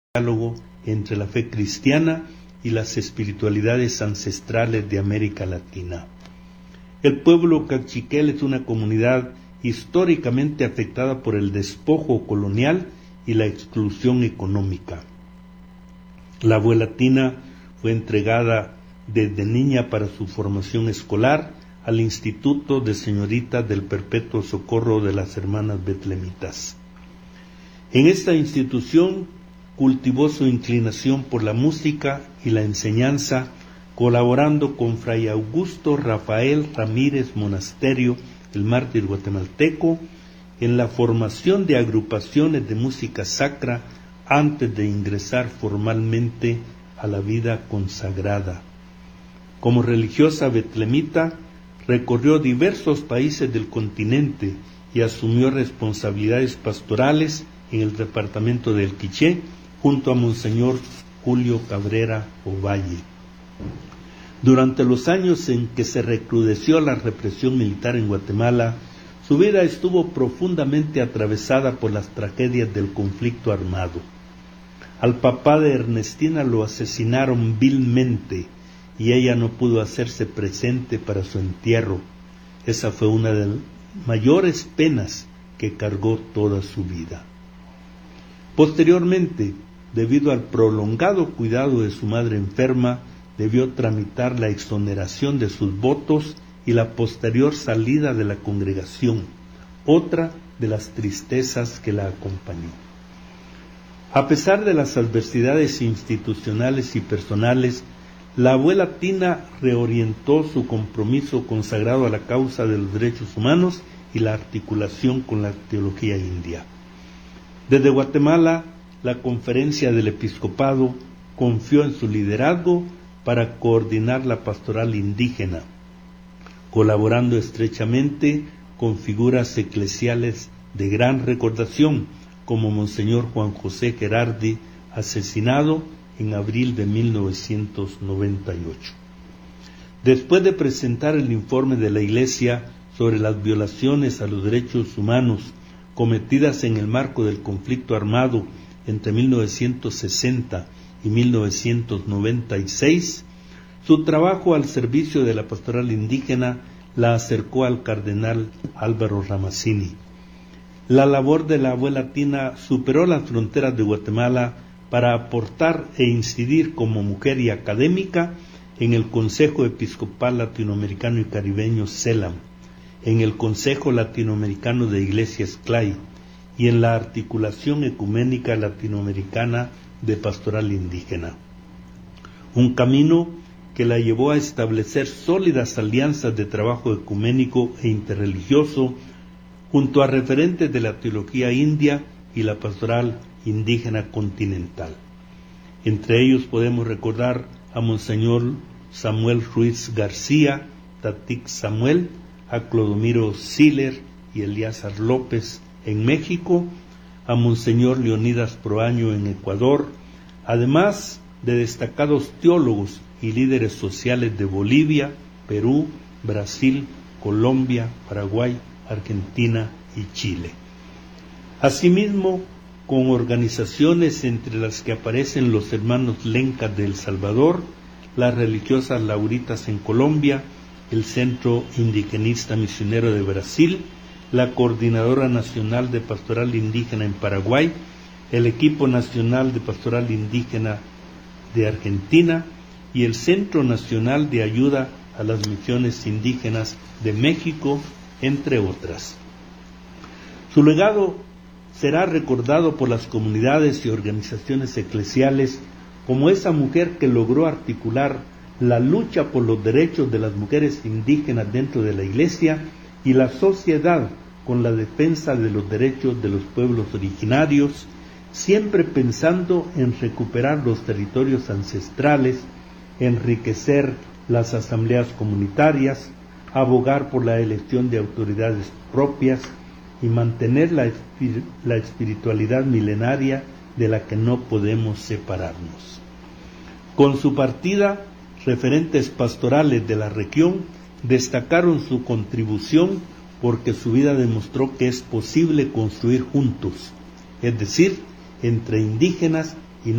diálogo entre la fe cristiana y las espiritualidades ancestrales de América Latina. El pueblo cachiquel es una comunidad históricamente afectada por el despojo colonial y la exclusión económica. La abuela Tina fue entregada desde niña para su formación escolar al Instituto de Señoritas del Perpetuo Socorro de las Hermanas Betlemitas. En esta institución cultivó su inclinación por la música y la enseñanza, colaborando con Fray Augusto Rafael Ramírez Monasterio, el mártir guatemalteco, en la formación de agrupaciones de música sacra antes de ingresar formalmente a la vida consagrada. Como religiosa betlemita, recorrió diversos países del continente y asumió responsabilidades pastorales en el departamento del Quiché, junto a Monseñor Julio Cabrera Ovalle. Durante los años en que se recrudeció la represión militar en Guatemala, su vida estuvo profundamente atravesada por las tragedias del conflicto armado. Al papá de Ernestina lo asesinaron vilmente y ella no pudo hacerse presente para su entierro. Esa fue una de las mayores penas que cargó toda su vida. Posteriormente, debido al prolongado cuidado de su madre enferma, debió tramitar la exoneración de sus votos y la posterior salida de la congregación, otra de las tristezas que la acompañó. A pesar de las adversidades institucionales y personales, la abuela Tina reorientó su compromiso consagrado a la causa de los derechos humanos y la articulación con la teología india. Desde Guatemala, la Conferencia del Episcopado confió en su liderazgo para coordinar la pastoral indígena, colaborando estrechamente con figuras eclesiales de gran recordación, como Monseñor Juan José Gerardi, asesinado en abril de 1998. Después de presentar el informe de la Iglesia sobre las violaciones a los derechos humanos cometidas en el marco del conflicto armado entre 1960 y 1996, su trabajo al servicio de la pastoral indígena la acercó al cardenal Álvaro Ramazzini. La labor de la abuela Tina superó las fronteras de Guatemala para aportar e incidir como mujer y académica en el Consejo Episcopal Latinoamericano y Caribeño CELAM, en el Consejo Latinoamericano de Iglesias CLAI y en la Articulación Ecuménica Latinoamericana de Pastoral Indígena. Un camino que la llevó a establecer sólidas alianzas de trabajo ecuménico e interreligioso junto a referentes de la teología india y la pastoral indígena continental. Entre ellos podemos recordar a Monseñor Samuel Ruiz García, Tatic Samuel, a Clodomiro Siller y Eliazar López en México, a Monseñor Leonidas Proaño en Ecuador, además de destacados teólogos y líderes sociales de Bolivia, Perú, Brasil, Colombia, Paraguay, Argentina y Chile. Asimismo, con organizaciones entre las que aparecen los hermanos Lencas de El Salvador, las religiosas Lauritas en Colombia, el Centro Indigenista Misionero de Brasil, la Coordinadora Nacional de Pastoral Indígena en Paraguay, el Equipo Nacional de Pastoral Indígena de Argentina y el Centro Nacional de Ayuda a las Misiones Indígenas de México, entre otras. Su legado será recordado por las comunidades y organizaciones eclesiales como esa mujer que logró articular la lucha por los derechos de las mujeres indígenas dentro de la Iglesia y la sociedad con la defensa de los derechos de los pueblos originarios, siempre pensando en recuperar los territorios ancestrales, enriquecer las asambleas comunitarias, abogar por la elección de autoridades propias y mantener la espiritualidad milenaria de la que no podemos separarnos. Con su partida, referentes pastorales de la región destacaron su contribución porque su vida demostró que es posible construir juntos, es decir, entre indígenas